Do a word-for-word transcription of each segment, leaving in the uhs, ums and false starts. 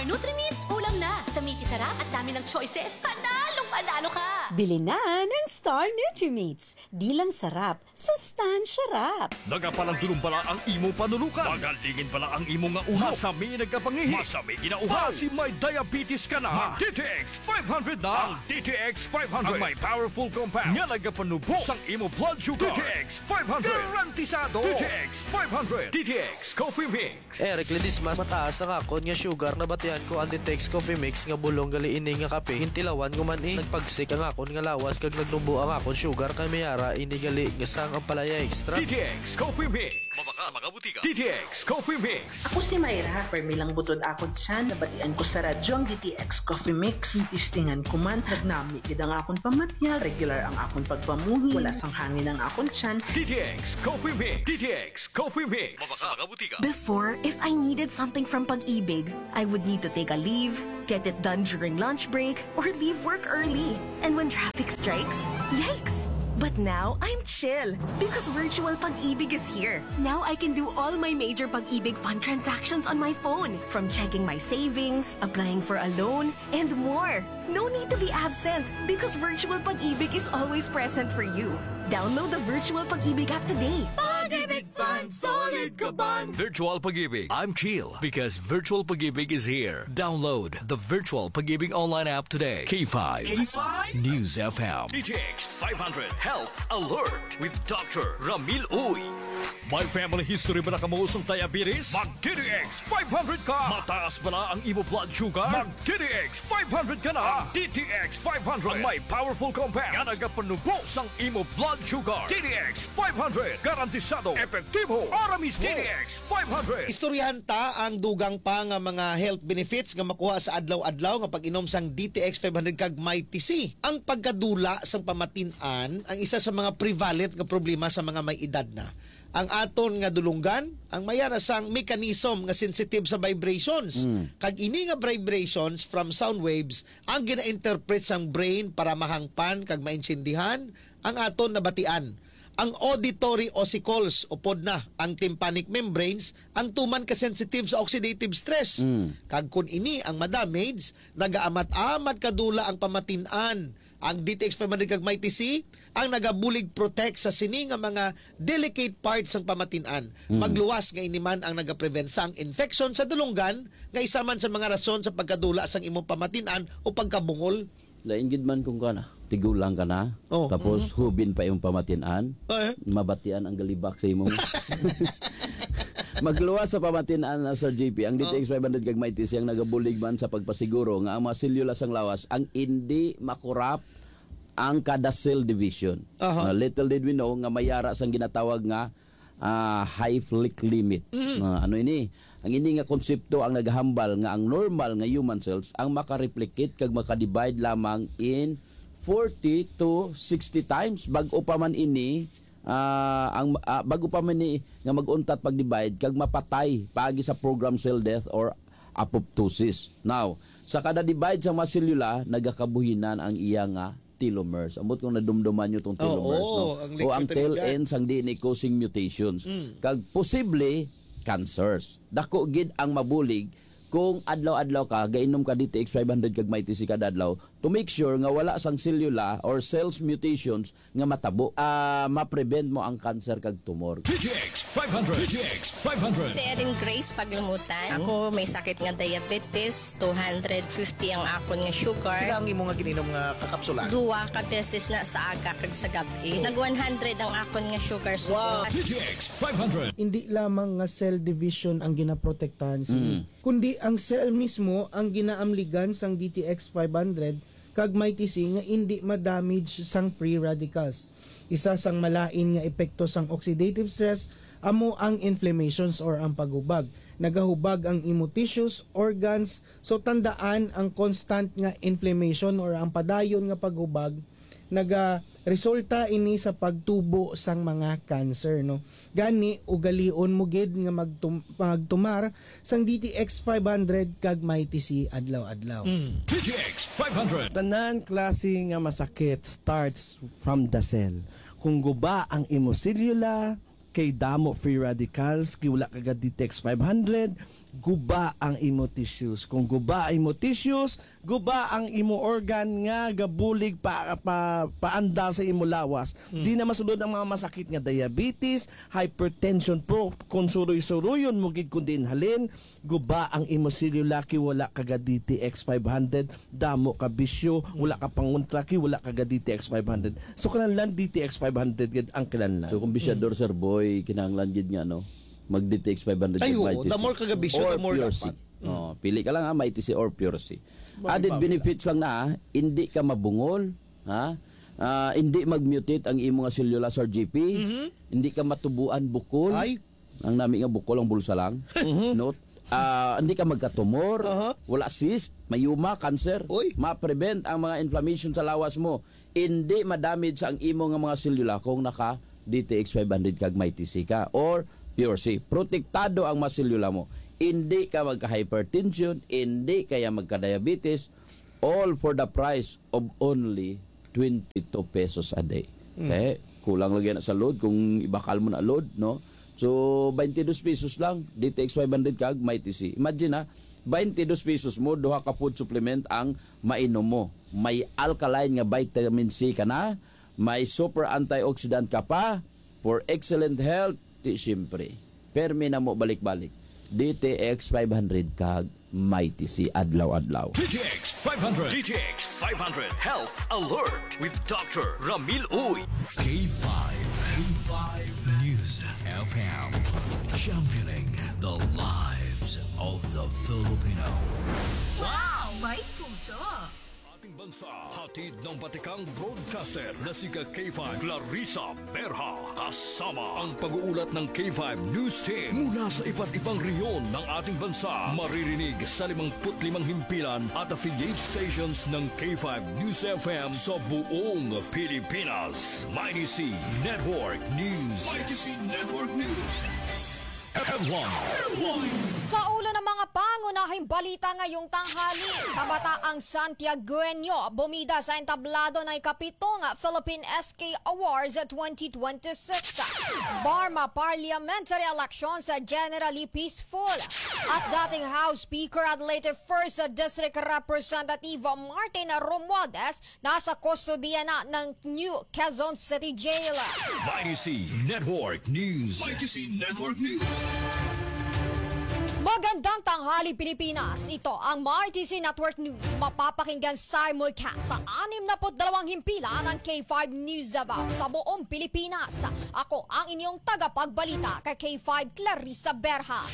Star Nutri-Meats, ulam na. Sa Miki Sarap at dami ng choices, panalong panalo ka. Bili na ng Star Nutri-Meats. Di lang sarap, sustansya rap. Nagapalang pala ang imo panulukan. Magalingin pala ang imo nga ulo. Masami nagkapangihi. Masami ginauhaw. Kasi may diabetes ka na. Mag D T X five hundred na. Ang D T X five hundred. Ang may powerful compound. Nga nagapanubo sang imo blood sugar. D T X five hundred. Garantisado. D T X five hundred. D T X Coffee Mix. Eric Ledis, mas mataas ang akon nga sugar na batian ko ang D T X Coffee Mix nga bulong gali ini nga kape. Hintilawan ko man eh. Nagpagsik ang akon nga lawas kag nagnumbo ang akon sugar kay mayara ini gali nga sang ang palaya extra. D T X Coffee Mix. Mabaka sa mga butika. D T X Coffee Mix. Ako si Mayra, permilang butod akon siya, nabatian ko sa radyo ang D T X Coffee Mix. Tistingan ko man, nagnami kid ang akon pamatyal, regular ang akon pagpamuhi, wala sang hangin ang akon tiyan. D T X Coffee Mix. D T X Coffee Mix. Mabaka sa mga butika. Before, if I needed something from Pag-ibig, I would need to take a leave, get it done during lunch break, or leave work early. And when traffic strikes, yikes! But now, I'm chill because virtual Pag-ibig is here. Now I can do all my major Pag-ibig fund transactions on my phone, from checking my savings, applying for a loan, and more. No need to be absent because virtual Pag-ibig is always present for you. Download the virtual Pag-ibig app today. Pag-ibig Fund, solid kaban. Virtual Pag-ibig. I'm chill because Virtual Pag-ibig is here. Download the Virtual Pag-ibig online app today. K five. K five? News F M. D T X five hundred Health Alert with Doctor Ramil Uy. May family history ba na kamuusong diabetes? Mag-D T X five hundred ka! Mataas ba na ang imo blood sugar? Mag-D T X five hundred ka na! Ang D T X five hundred ang may powerful compound nga nagapanubo sang imo blood sugar. D T X five hundred garantisado, epektibo, para mismo. D T X five hundred. Istoryahan ta ang dugang pa nga mga health benefits nga makuha sa adlaw-adlaw nga pag-inom sang D T X five hundred kag may T C. Ang pagkadula sang pamatin-an ang isa sa mga prevalent nga problema sa mga may edad na. Ang aton nga dulunggan, ang mayara sang mechanism nga sensitive sa vibrations. Mm. Kag ini nga vibrations from sound waves ang gina-interpret sang brain para mahangpan kag mainsindihan ang aton nabatian. Ang auditory ossicles o pod na ang tympanic membranes ang tuman ka sensitive sa oxidative stress. Mm. Kag kun ini ang madamage, nagaamat-amat kadula ang pamatin-an. Ang D T X five hundred kag may T C ang nagabulig protect sa sini nga mga delicate parts ng pamatin-an. Mm. Magluwas nga iniman ang nagaprevent sang infection sa dulunggan nga isa man sa mga rason sa pagkadula sang imong pamatin-an o pagkabungol. Lain gid man kung kana, tigulang ka na, oh. tapos mm-hmm. hubin pa imong pamatin-an, uh-huh. mabatian ang galibak sa imong. Magluwas sa pamatin-an na Sir J P, ang D T X five hundred kag may T C ang nagabulig man sa pagpasiguro nga ang mga selula sang lawas ang hindi makurap ang kada cell division. Uh-huh. Uh, little did we know nga mayara sang ginatawag nga uh, high flick limit. Mm-hmm. Uh, ano ini? Ang ini nga konsepto ang naghambal nga ang normal nga human cells ang makareplicate kag makadivide lamang in forty to sixty times bag-o pa man ini uh, ang uh, bago pa man ni nga mag-untat pag-divide kag mapatay paagi sa program cell death or apoptosis. Now, sa kada divide sa mga selula nagakabuhinan ang iya nga telomeres. Amot kung nadumduman nyo itong telomeres. Oh, oh, no? ang o ang tail ends ang D N A causing mutations. Mm. Kag posible cancers. Dako gid ang mabulig kung adlaw-adlaw ka gainom ka D T X five hundred kag may T C kada adlaw to make sure nga wala sang selula or cells mutations nga matabo. Uh, ma-prevent mo ang cancer kag tumor. D T X five hundred. D T X five hundred. Si Erin Grace Paglumutan. Ako may sakit nga diabetes, two hundred fifty ang akon nga sugar. Kaya ang imo nga gininom nga kakapsula? Duwa ka beses na sa aga kag sa gabi. Nag one hundred ang akon nga sugar. Wow. D T X five hundred. Hindi lamang nga cell division ang ginaprotektahan sini, mm. kundi ang cell mismo ang ginaamligan sang D T X five hundred kag may T C nga hindi ma-damage sang free radicals. Isa sang malain nga epekto sang oxidative stress amo ang inflammations or ang pagubag. Nagahubag ang imo tissues, organs, so tandaan ang constant nga inflammation or ang padayon nga pagubag naga resulta ini sa pagtubo sang mga cancer, no. Gani ugalion mo gid nga magtum magtumar sang D T X five hundred kag may T C adlaw-adlaw. Mm. D T X five hundred. Tanan klase nga masakit starts from the cell. Kung guba ang imo selula, kay damo free radicals, kay wala kagad D T X five hundred, guba ang imo tissues. Kung guba ang imo tissues, guba ang imo organ nga gabulig pa, pa paanda sa imo lawas. Hmm. Di na masulod ang mga masakit nga diabetes, hypertension po, kung suroy-suroyon mo gid kundi inhalin, guba ang imo cellulaki, wala kaga D T X five hundred, damo ka bisyo, wala ka panguntraki, wala kaga D T X five hundred. So kanang D T X five hundred gid ang kinahanglan. So kung bisyador sir boy, kinahanglan gid nga no, mag D T X five hundred. Ay, oo, the more kaga bisyo, the more pure dapat. C. Oh, pili ka lang ha, may T C or pure C. Added benefits lang na, hindi ka mabungol, ha? Uh, hindi mag-mutate ang imo nga cellulose or G P, mm-hmm. hindi ka matubuan bukol. Ay. Ang nami nga bukol ang bulsa lang. Note. Uh, hindi ka magkatumor, uh-huh. wala cyst, mayuma, cancer, Oy. ma-prevent ang mga inflammation sa lawas mo, hindi ma-damage ang imo nga mga selula kung naka D T X five hundred kag may T C ka or pure C. Protektado ang mga selula mo. Hindi ka magka-hypertension, hindi kaya magka-diabetes, all for the price of only twenty-two pesos a day. Mm. Okay? Kulang lagi na sa load kung ibakal mo na load, no? So, twenty-two pesos lang, D T X five hundred kag may T C. Imagine ha, twenty-two pesos mo, duha ka food supplement ang mainom mo. May alkaline nga vitamin C ka na, may super antioxidant ka pa, for excellent health, di siyempre. Permi na mo balik-balik. D T X five hundred kag may T C adlaw-adlaw. D T X five hundred. D T X five hundred Health Alert with Doctor Ramil Uy. K five. K five News F M. Championing the lives of the Filipino. Wow! May puso! Ating bansa, hatid ng batikang broadcaster na si K five Clarissa Berha. Kasama ang pag-uulat ng K five News Team mula sa iba't ibang reyon ng ating bansa. Maririnig sa limangput limang himpilan at affiliate stations ng K five News F M sa buong Pilipinas. Mighty C Network News. Mighty C Network News. Headline. Sa ulo ng mga pangunahing balita ngayong tanghali, kabataang Santiagueño bumida sa entablado ng ikapitong Philippine S K Awards twenty twenty-six. Barma parliamentary elections generally peaceful. At dating House Speaker at later first District Representative Martin Romualdez nasa kustodiya na ng New Quezon City Jail. Mighty C Network News. Mighty C Network News. Magandang tanghali Pilipinas. Ito ang Mighty C Network News. Mapapakinggan simulcast sa anim na dalawang himpilan ng K five News Davao sa buong Pilipinas. Ako ang inyong tagapagbalita kay K five Clarissa Berha.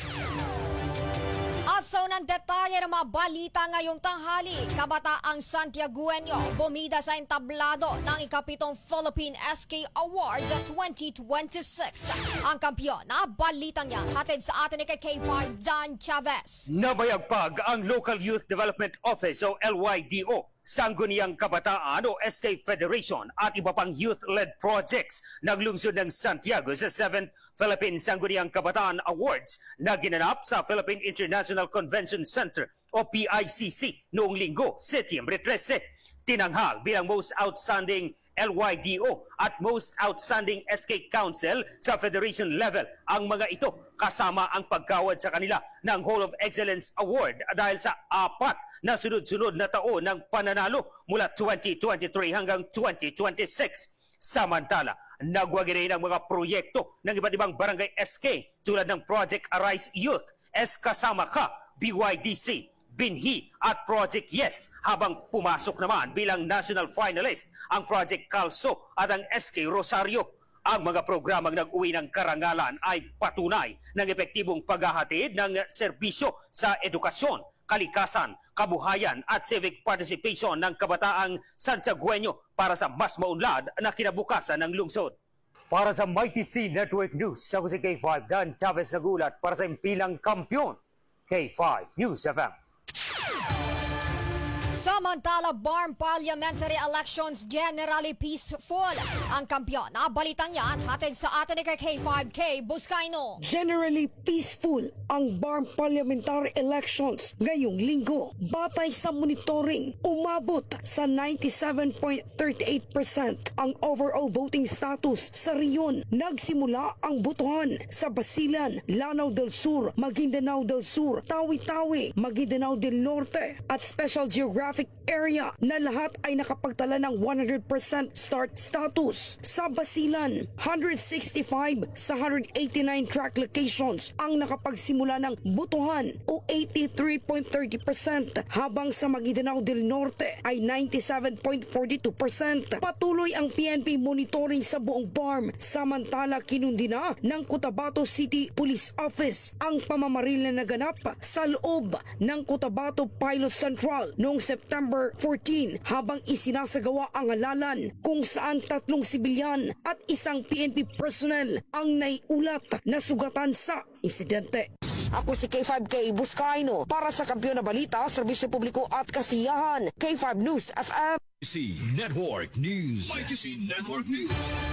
At sa unang detalye ng mga balita ngayong tanghali, kabataang Santiagueño bumida sa entablado ng ikapitong Philippine S K Awards twenty twenty-six. Ang kampiyon na balitang yan hatid sa atin ni K five Dan Chavez. Nabayagpag ang Local Youth Development Office o L Y D O, Sangguniang Kabataan o S K Federation at iba pang youth-led projects ng lungsod ng Santiago sa seventh Philippine Sangguniang Kabataan Awards na ginanap sa Philippine International Convention Center o P I C C noong linggo, Setyembre thirteen. Tinanghal bilang Most Outstanding L Y D O at Most Outstanding S K Council sa Federation level ang mga ito, kasama ang pagkawad sa kanila ng Hall of Excellence Award dahil sa apat na sunod-sunod na taon ng pananalo mula twenty twenty-three hanggang twenty twenty-six. Samantala, nagwagi rin ang mga proyekto ng iba't ibang barangay S K tulad ng Project Arise Youth, S Kasama Ka, B Y D C, Binhi at Project Yes, habang pumasok naman bilang national finalist ang Project Calso at ang S K Rosario. Ang mga programang nag-uwi ng karangalan ay patunay ng epektibong paghahatid ng serbisyo sa edukasyon, kalikasan, kabuhayan at civic participation ng kabataang Santiagueño para sa mas maunlad na kinabukasan ng lungsod. Para sa Mighty C Network News, ako si K five Dan Chavez nagulat para sa impilang kampiyon. K five News F M. Sama Samantala, Barm Parliamentary Elections generally peaceful. Ang kampiyon na balitang yan hatid sa atin ni K five K Buscaino. Generally peaceful ang Barm Parliamentary Elections ngayong linggo. Batay sa monitoring, umabot sa ninety-seven point three eight percent ang overall voting status sa riyon. Nagsimula ang botohan sa Basilan, Lanao del Sur, Maguindanao del Sur, Tawi-Tawi, Maguindanao del Norte at Special Geographic Area na lahat ay nakapagtala ng one hundred percent start status. Sa Basilan, one hundred sixty-five sa one hundred eighty-nine track locations ang nakapagsimula ng botohan o eighty-three point three zero percent, habang sa Maguindanao del Norte ay ninety-seven point four two percent. Patuloy ang P N P monitoring sa buong B A R M, samantala kinundi na ng Cotabato City Police Office ang pamamaril na naganap sa loob ng Cotabato Pilot Central noong September fourteen, habang isinasagawa ang halalan kung saan tatlong sibilyan at isang P N P personnel ang naiulat na sugatan sa insidente. Ako si K five K Buscaino para sa Kampiyon na Balita, Serbisyo Publiko at Kasiyahan, K five News F M. C Network News. Y T C Network News.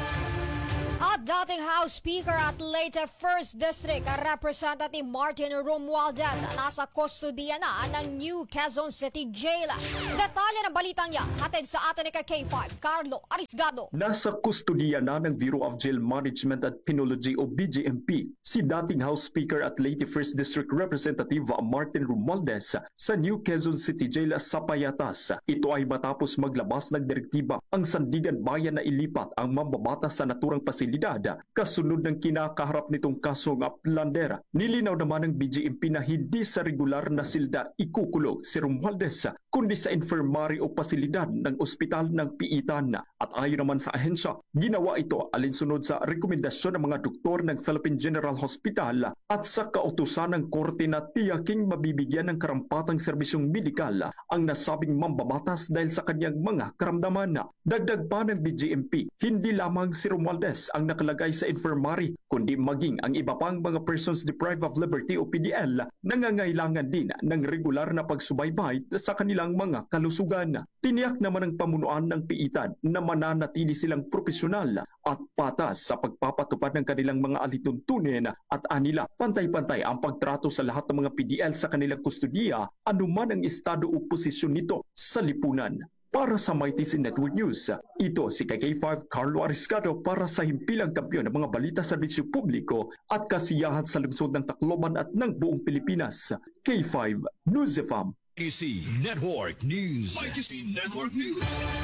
At dating House Speaker at Leyte First District Representative Martin Romualdez nasa kustodiya na ng New Quezon City Jail. Detalye ng balitang yan hatid sa atin ni K five, Carlo Arisgado. Nasa kustodiya na ng Bureau of Jail Management at Penology o B J M P si dating House Speaker at Leyte First District Representative Martin Romualdez sa New Quezon City Jail sa Payatas. Ito ay matapos maglabas ng direktiba ang Sandigan Bayan na ilipat ang mambabatas sa naturang pasilidad kasunod ng kinakaharap nitong kasong plandera. Nilinaw naman ng B J M P na hindi sa regular na silda ikukulong si Romualdez kundi sa infirmary o pasilidad ng ospital ng Piitan. At ayon naman sa ahensya, ginawa ito alinsunod sa rekomendasyon ng mga doktor ng Philippine General Hospital at sa kautusan ng korte na tiyaking mabibigyan ng karampatang serbisyong medikal ang nasabing mambabatas dahil sa kanyang mga karamdaman. Dagdag pa ng B J M P, hindi lamang si Romualdez ang nakalagay sa infirmary, kundi maging ang iba pang mga persons deprived of liberty o P D L nangangailangan din ng regular na pagsubaybay sa kanilang mga kalusugan. Tiniyak naman ng pamunuan ng Piitan na mananatili silang profesional at patas sa pagpapatupad ng kanilang mga alituntunin at anila pantay-pantay ang pagtrato sa lahat ng mga P D L sa kanilang kustodiya anuman ang estado o posisyon nito sa lipunan. Para sa Y T C Network News, ito si K five Carlo Ariscado para sa himpilang kampiyon ng mga balita serbisyo publiko at kasiyahan sa lungsod ng Tacloban at ng buong Pilipinas. K five News F M. Y T C Network News. Y T C Network News.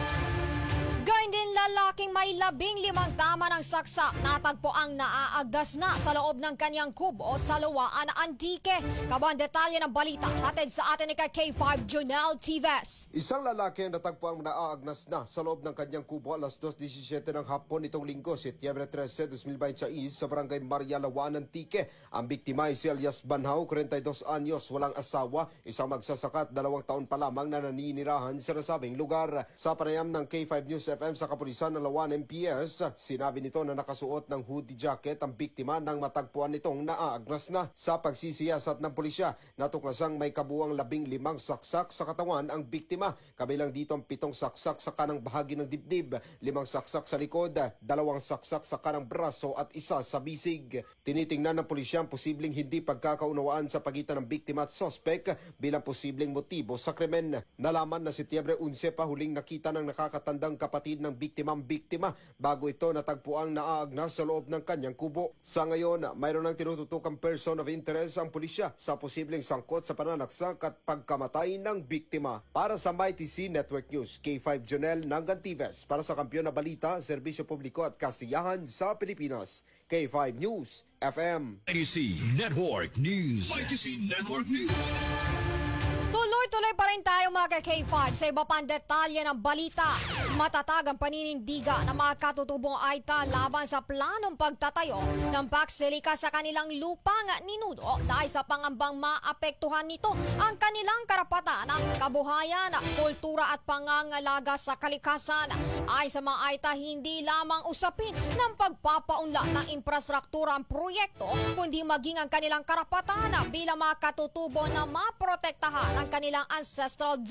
Gayun din lalaking may labing limang tama ng saksak natagpo ang naaagdas na sa loob ng kanyang kubo sa Luwaan na Antique. Kabang detalye ng balita hatid sa atin ni K five Jonel Tives. Isang lalaki ang natagpo ang naaagnas na sa loob ng kanyang kubo alas dos disyesiyete ng hapon itong linggo, Setyembre trese, dos mil veintiséis sa barangay Maria Luwaan Antique. Ang biktima ay si Elias Banhaw, forty-dos anyos, walang asawa, isang magsasakat, dalawang taon pa lamang na naninirahan sa nasabing lugar. Sa panayam ng K five News F M sa kapulisan ng Lawan M P S, sinabi nito na nakasuot ng hoodie jacket ang biktima nang matagpuan nitong naaagnas na. Sa pagsisiyasat ng pulisya, natuklasang may kabuang labing limang saksak sa katawan ang biktima. Kabilang dito ang pitong saksak sa kanang bahagi ng dibdib, limang saksak sa likod, dalawang saksak sa kanang braso at isa sa bisig. Tinitingnan ng pulisya ang posibleng hindi pagkakaunawaan sa pagitan ng biktima at suspect bilang posibleng motibo sa krimen. Nalaman na Setyembre onse pa huling nakita ng nakakatandang kapatid ng biktimang biktima bago ito natagpuang naaagnas sa loob ng kanyang kubo. Sa ngayon, mayroon ng tinututukang person of interest ang pulisya sa posibleng sangkot sa pananaksak at pagkamatay ng biktima. Para sa Y T C Network News, K five Jonel Nangantives para sa Kampiyon na Balita, Serbisyo Publiko at Kasiyahan sa Pilipinas. K five News F M. Y T C Network News. Y T C Network News. Tuloy-tuloy pa rin tayo mga K five sa iba pang detalye ng balita. Matatag ang paninindiga ng mga katutubong Aita laban sa planong pagtatayo ng baksilika sa kanilang lupang ninuno dahil sa pangambang maapektuhan nito ang kanilang karapatan ng kabuhayan, kultura at pangangalaga sa kalikasan. Ay sa mga Aita, hindi lamang usapin ng pagpapaunlad ng infrastruktura ang proyekto, kundi maging ang kanilang karapatan bilang mga katutubo na maprotektahan ang kanilang ancestral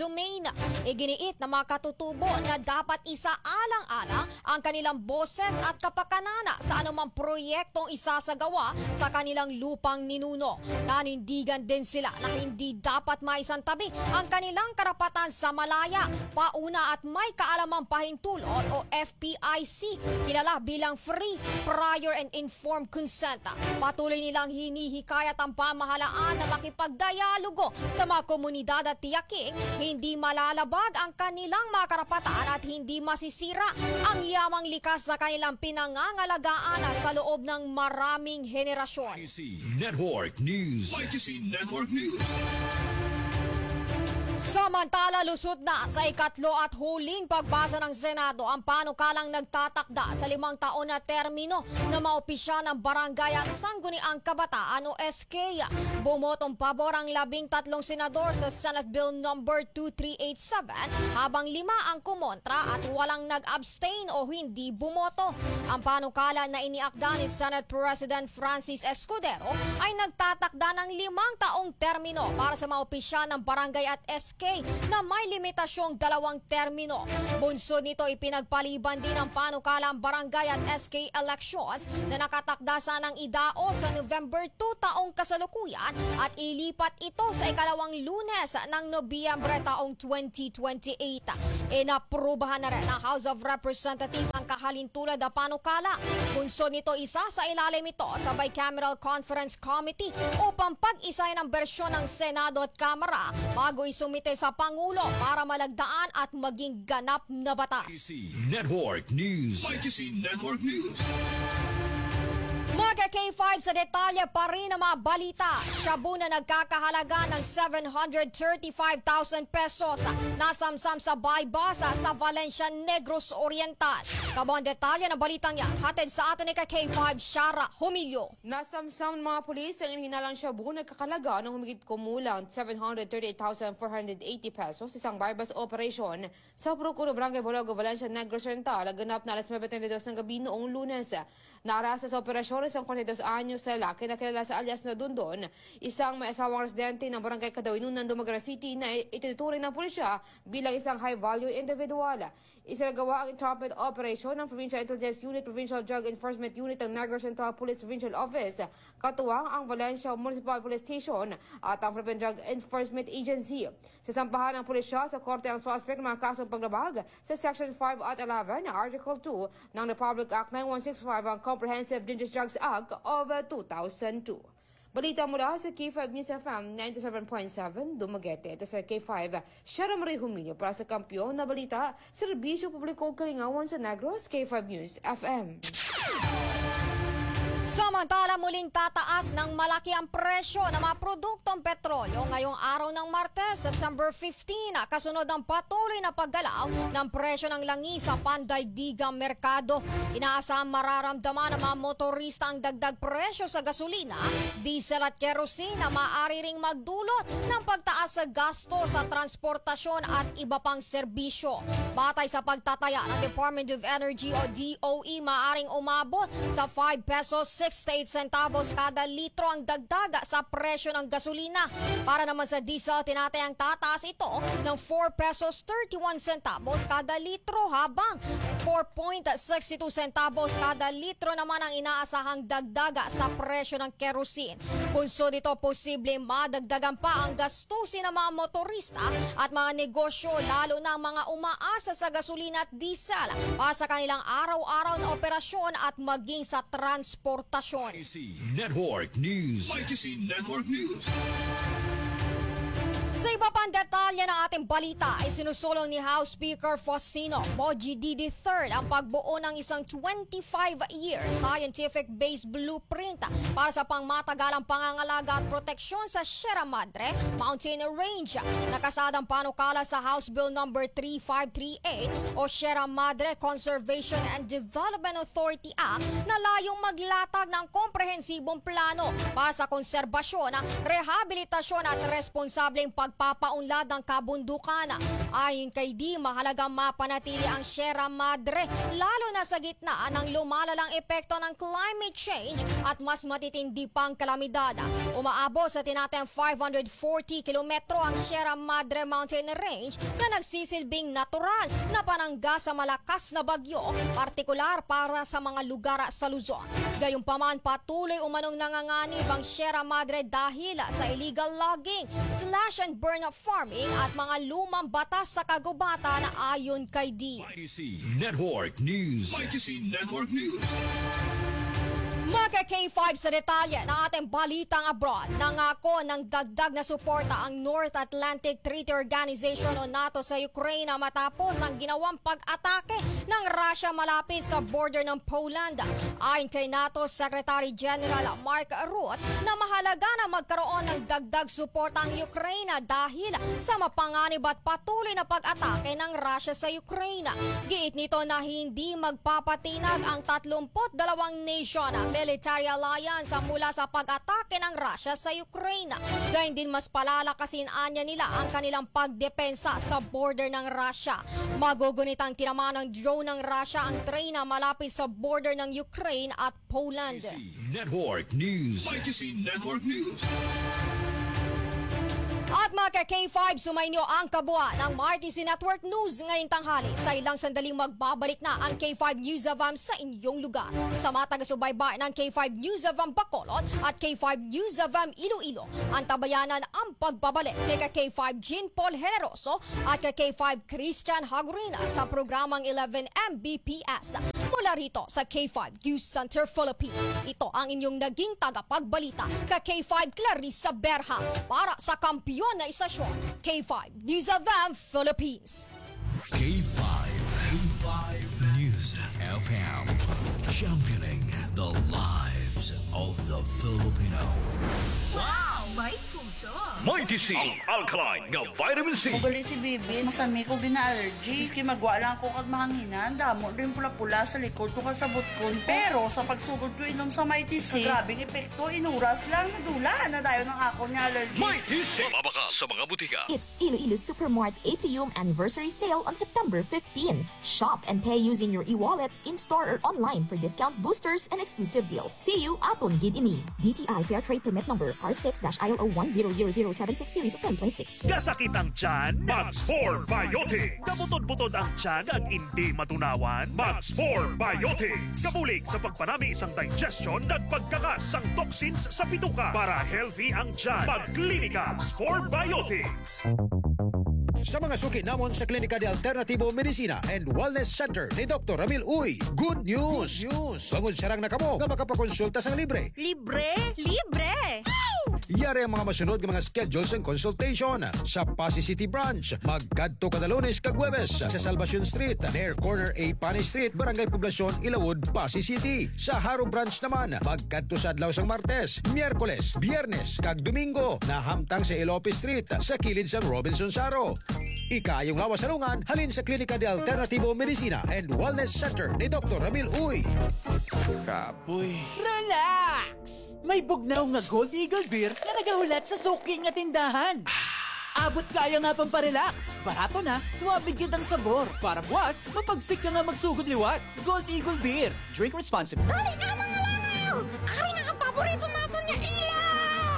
domain. Iginiit na mga katutubo na dapat isaalang-alang ang kanilang boses at kapakanana sa anumang proyektong isasagawa sa kanilang lupang ninuno. Nanindigan din sila na hindi dapat maisantabi ang kanilang karapatan sa malaya, pauna at may kaalamang pahintulot o F P I C, kilala bilang Free, Prior and Informed Consent. Patuloy nilang hinihikayat ang pamahalaan na makipagdialogo sa mga komunidad at tiyaking hindi malalabag ang kanilang mga karapatan at hindi masisira ang yamang likas na kanilang pinangangalagaan sa loob ng maraming henerasyon. Network News. Y T C Network News. Samantala, lusot na sa ikatlo at huling pagbasa ng Senado ang panukalang nagtatakda sa limang taon na termino na maopisya ng Barangay at Sangguniang Kabataan o S K. Bumotong pabor ang labing tatlong senador sa Senate Bill number two three eight seven habang lima ang kumontra at walang nag-abstain o hindi bumoto. Ang panukala na iniakda ni Senate President Francis Escudero ay nagtatakda ng limang taong termino para sa maopisya ng Barangay at S K na may limitasyong dalawang termino. Bunsod nito ipinagpaliban din ang panukalang barangay at S K elections na nakatakda sanang idao sa November two taong kasalukuyan at ilipat ito sa ikalawang Lunes ng Nobyembre taong twenty twenty-eight. Inaprubahan na rin ng House of Representatives ang kahalintulad na panukala. Bunsod nito isa sa ilalim ito sa Bicameral Conference Committee upang pag-isay ng bersyon ng Senado at Kamara bago isumite sa Pangulo para malagdaan at maging ganap na batas. Network News. Y T C Network News. Mga K five sa detalye pa rin ang mga balita. Shabu na nagkakahalaga ng seven hundred thirty-five thousand pesos nasamsam sa Baybasa sa Valencia, Negros Oriental. Kabang detalye ng balitang yan, hatid sa atin ni K five, Shara Humilio. Nasamsam ng mga pulis ang inihinalang shabu nagkakalaga ng humigit kumulang seven hundred thirty-eight thousand four hundred eighty pesos isang Baybas operation sa Procuro Barangay Bologo, Valencia, Negros Oriental. Ganap na alas nine thirty ng gabi noong Lunes. Naarasa sa operasyon isang forty-two anyos na lalaki na kilala sa alias na Dondon, isang may asawang residente ng Barangay Kadawinunan, Dumaguete City na itinuturing ng pulisya bilang isang high-value individual. Isinagawa ang entrapment operation ng Provincial Intelligence Unit, Provincial Drug Enforcement Unit ng Negros Central Police Provincial Office, katuwang ang Valencia Municipal Police Station at ang Philippine Drug Enforcement Agency. Sasampahan ng pulisya sa korte ang suspect ng mga kasong paglabag sa Section five at eleven, Article two ng Republic Act ninety-one sixty-five ang Comprehensive Dangerous Drugs Act of two thousand two. Balita mula sa K five News F M ninety-seven point seven Dumaguete. Ito sa K five, Shara Marie Humilio para sa Kampiyon na Balita, Serbisyo Publiko Kalingawan sa Negros, K five News F M. Samantala, muling tataas ng malaki ang presyo ng mga produktong petrolyo ngayong araw ng Martes, September fifteen, kasunod ng patuloy na paggalaw ng presyo ng langis sa pandaigdigang merkado. Inaasahang mararamdaman ng mga motorista ang dagdag presyo sa gasolina, diesel at kerosene na maaari ring magdulot ng pagtaas sa gasto sa transportasyon at iba pang serbisyo. Batay sa pagtataya ng Department of Energy o D O E, maaaring umabot sa five pesos sixty-eight centavos kada litro ang dagdag sa presyo ng gasolina. Para naman sa diesel, tinatayang tataas ito ng four pesos thirty-one centavos kada litro habang four point six two centavos kada litro naman ang inaasahang dagdag sa presyo ng kerosene. Bunso dito, posible madagdagan pa ang gastusin ng mga motorista at mga negosyo, lalo na ang mga umaasa sa gasolina at diesel para sa kanilang araw-araw na operasyon at maging sa transportasyon. Y T C Network News. Y T C Network News. Sa iba pang detalye ng ating balita ay sinusulong ni House Speaker Faustino Boji D D third ang pagbuo ng isang twenty-five year scientific-based blueprint para sa pangmatagalang pangangalaga at proteksyon sa Sierra Madre Mountain Range. Nakasadang panukala sa House Bill number thirty-five thirty-eight o Sierra Madre Conservation and Development Authority Act na layong maglatag ng komprehensibong plano para sa konserbasyon, rehabilitasyon at responsableng pag pagpapaunlad ng kabundukan. Ayon kay D, mahalagang mapanatili ang Sierra Madre, lalo na sa gitna ng lumalalang epekto ng climate change at mas matitindi pang kalamidad. Umaabot sa tinatayang five hundred forty kilometro ang Sierra Madre Mountain Range na nagsisilbing natural na panangga sa malakas na bagyo, partikular para sa mga lugar sa Luzon. Gayunpaman, patuloy umanong nanganganib ang Sierra Madre dahil sa illegal logging, slash and burn farming at mga lumang batas sa kagubatan ayon kay D. Y T C Network News. Y T C Network News. Mga K five sa detalye ng ating balitang abroad. Nangako ng dagdag na suporta ang North Atlantic Treaty Organization o NATO sa Ukraine matapos ang ginawang pag-atake ng Russia malapit sa border ng Poland. Ayon kay NATO Secretary General Mark Rutte na mahalaga na magkaroon ng dagdag suporta ang Ukraine dahil sa mapanganib at patuloy na pag-atake ng Russia sa Ukraine. Giit nito na hindi magpapatinag ang tatlumput dalawang nation military alliance mula sa pag-atake ng Russia sa Ukraine. Gayun din mas palalakasin anya nila ang kanilang pagdepensa sa border ng Russia. Magugunitang tinamaan ng drone ng Russia ang train na malapit sa border ng Ukraine at Poland. Y T C Network News. Y T C Network News. At mga K five, sumainyo ang kabuuan ng R T C Network News ngayong tanghali. Sa ilang sandaling magbabalik na ang K five News of A M sa inyong lugar. Sa mga taga-subaybay ng K five News of A M Bacolod at K five News of A M Iloilo, ang tabayanan ang pagbabalik kay K five Jean Paul Generoso at kay K five Christian Hagurina sa programang eleven M B P S. Mula rito sa K five News Center Philippines, ito ang inyong naging tagapagbalita kay K five Clarissa Berha para sa kampiyon na istasyon, K five News of A M Philippines. K five. K five News F M. Championing the lives of the Filipino. Wow! May puso! Mighty C, ang alkaline nga vitamin C. Ugali si Bibi, masami ko gina-allergy. Iski magwa lang ko kag mahanginan, damo din pula-pula sa likod ko kasabot ko. Pero sa pagsugod ko inom sa Mighty C, grabing epekto, inuras lang, nadula na dayo ng ako niya allergy. Mighty C, mabaka sa mga butika. It's Iloilo Supermart Atrium Anniversary Sale on September fifteenth. Shop and pay using your e-wallets in-store or online for discount boosters and exclusive deals. See you aton gid ini. D T I Fair Trade Permit Number R six I L O one zero zero zero seven six Series of twenty twenty-six. Kasakit ang tiyan, Max four Biotics. Kabutod-butod ang tiyan ag hindi matunawan, Max four Biotics. Kabulig sa pagpanami isang digestion at pagkakas ang toxins sa bituka para healthy ang tiyan. Magklinika four Biotics. Sa mga suki namon sa Klinika de Alternativo Medicina and Wellness Center ni Doctor Ramil Uy, good news! Good news! Bangod sarang na kamo nga makapakonsulta sang libre. Libre? Libre! Yari ang mga masunod ng mga schedules and consultation sa Pasig City Branch. Magkadto kada Lunes kag Huwebes sa Salvacion Street, near corner A Pani Street, Barangay Poblacion, Ilawod, Pasig City. Sa Haro Branch naman, magkadto sa adlaw sang Martes, Miyerkules, Biyernes kag Domingo, nahamtang sa Ilope Street sa kilid sang Robinson Saro. Ikayong awasanungan halin sa Klinika de Alternativo Medicina and Wellness Center ni Doctor Ramil Uy. Kapoy. Relax! May bugnaw nga Gold Eagle Beer na nagahulat sa suki nga tindahan. Abot kaya nga pang parelax. Barato na, suwabig kitang sabor. Para buwas, mapagsik ka nga magsugod liwat. Gold Eagle Beer. Drink responsibly. Dali ka mga langaw! Ari na ang paborito natin niya ilaw!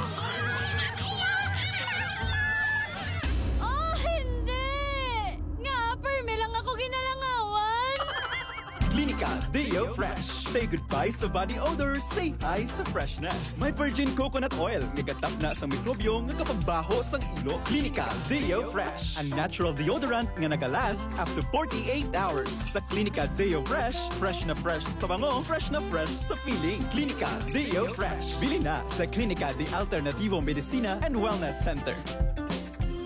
Oh, hindi! Nga, perme lang ako ginalangawan. Klinika Deo Fresh. Say goodbye sa body odor, say hi sa freshness. May virgin coconut oil, nagatap na sa mikrobyo nga kapagbaho sang ilo. Klinika Deo Fresh. Ang natural deodorant nga nagalast up to forty-eight hours. Sa Klinika Deo Fresh, fresh na fresh sa bango, fresh na fresh sa feeling. Klinika Deo Fresh. Bili na sa Klinika de Alternativo Medicina and Wellness Center.